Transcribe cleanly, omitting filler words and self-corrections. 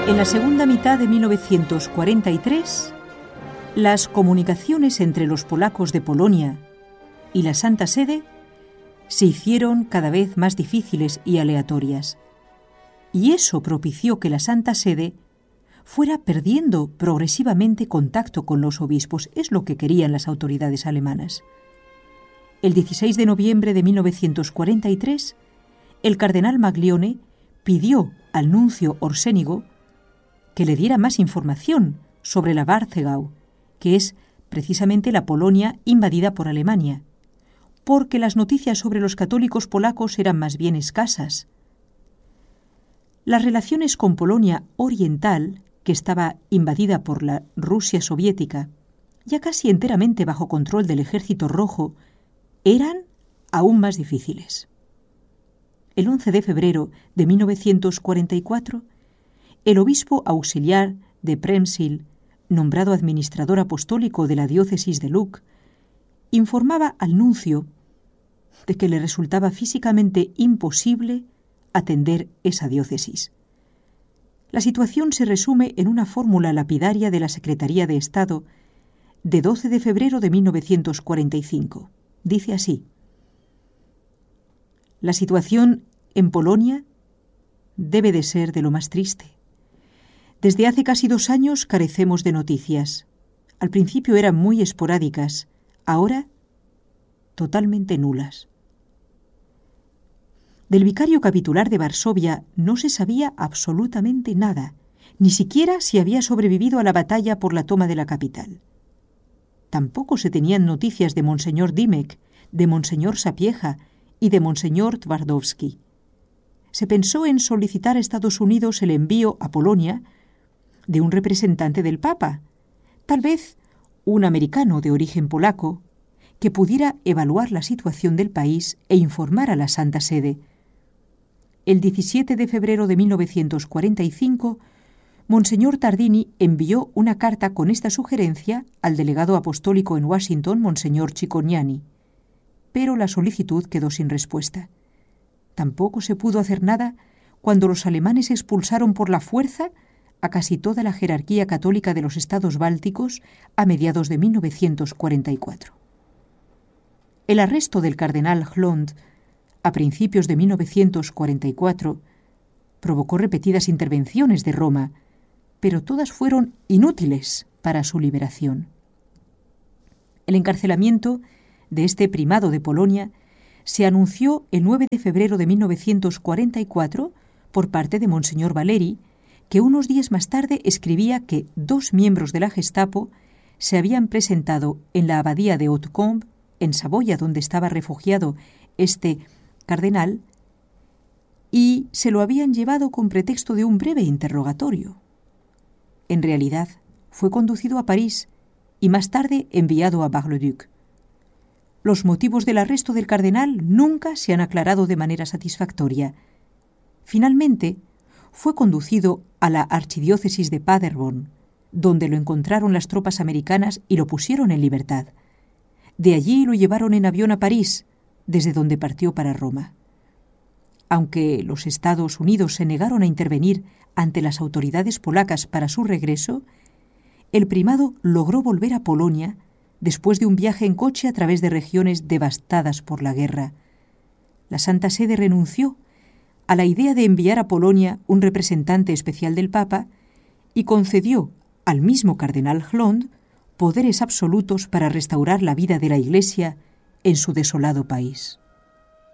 En la segunda mitad de 1943, las comunicaciones entre los polacos de Polonia y la Santa Sede se hicieron cada vez más difíciles y aleatorias. Y eso propició que la Santa Sede fuera perdiendo progresivamente contacto con los obispos. Es lo que querían las autoridades alemanas. El 16 de noviembre de 1943, el cardenal Maglione pidió al nuncio Orsénigo que le diera más información sobre la Warthegau, que es precisamente la Polonia invadida por Alemania, porque las noticias sobre los católicos polacos eran más bien escasas. Las relaciones con Polonia Oriental, que estaba invadida por la Rusia soviética, ya casi enteramente bajo control del Ejército Rojo, eran aún más difíciles. El 11 de febrero de 1944, el obispo auxiliar de Przemyśl, nombrado administrador apostólico de la diócesis de Luk, informaba al nuncio de que le resultaba físicamente imposible atender esa diócesis. La situación se resume en una fórmula lapidaria de la Secretaría de Estado de 12 de febrero de 1945. Dice así: la situación en Polonia debe de ser de lo más triste. Desde hace casi 2 años carecemos de noticias. Al principio eran muy esporádicas, ahora totalmente nulas. Del vicario capitular de Varsovia no se sabía absolutamente nada, ni siquiera si había sobrevivido a la batalla por la toma de la capital. Tampoco se tenían noticias de Monseñor Dymek, de Monseñor Sapieha y de Monseñor Twardowski. Se pensó en solicitar a Estados Unidos el envío a Polonia de un representante del Papa, tal vez un americano de origen polaco, que pudiera evaluar la situación del país e informar a la Santa Sede. El 17 de febrero de 1945, Monseñor Tardini envió una carta con esta sugerencia al delegado apostólico en Washington, Monseñor Cicognani, pero la solicitud quedó sin respuesta. Tampoco se pudo hacer nada cuando los alemanes expulsaron por la fuerza a casi toda la jerarquía católica de los estados bálticos a mediados de 1944. El arresto del cardenal Hlond a principios de 1944 provocó repetidas intervenciones de Roma, pero todas fueron inútiles para su liberación. El encarcelamiento de este primado de Polonia se anunció el 9 de febrero de 1944 por parte de Monseñor Valeri, que unos días más tarde escribía que 2 miembros de la Gestapo se habían presentado en la abadía de Hautecombe, en Saboya, donde estaba refugiado este cardenal, y se lo habían llevado con pretexto de un breve interrogatorio. En realidad, fue conducido a París y más tarde enviado a Bar-le-Duc. Los motivos del arresto del cardenal nunca se han aclarado de manera satisfactoria. Finalmente, fue conducido a la archidiócesis de Paderborn, donde lo encontraron las tropas americanas y lo pusieron en libertad. De allí lo llevaron en avión a París, desde donde partió para Roma. Aunque los Estados Unidos se negaron a intervenir ante las autoridades polacas para su regreso, el primado logró volver a Polonia después de un viaje en coche a través de regiones devastadas por la guerra. La Santa Sede renunció a la idea de enviar a Polonia un representante especial del Papa y concedió al mismo cardenal Hlond poderes absolutos para restaurar la vida de la Iglesia en su desolado país.